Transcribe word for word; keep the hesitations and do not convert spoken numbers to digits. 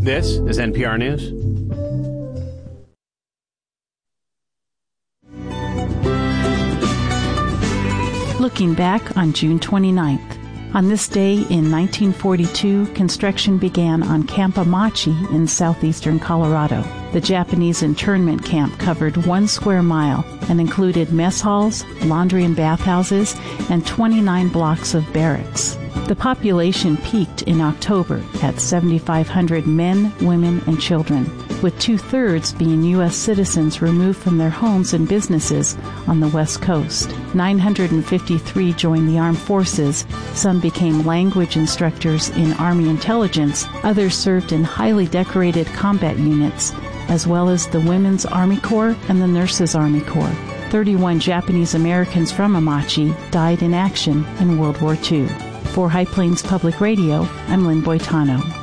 This is N P R News. Looking back on June twenty-ninth. On this day in nineteen forty-two, construction began on Camp Amache in southeastern Colorado. The Japanese internment camp covered one square mile and included mess halls, laundry and bathhouses, and twenty-nine blocks of barracks. The population peaked in October at seven thousand five hundred men, women, and children, with two-thirds being U S citizens removed from their homes and businesses on the West Coast. nine hundred fifty-three joined the armed forces. Some became language instructors in Army intelligence. Others served in highly decorated combat units, as well as the Women's Army Corps and the Nurses Army Corps. thirty-one Japanese Americans from Amache died in action in World War Two. For High Plains Public Radio, I'm Lynn Boitano.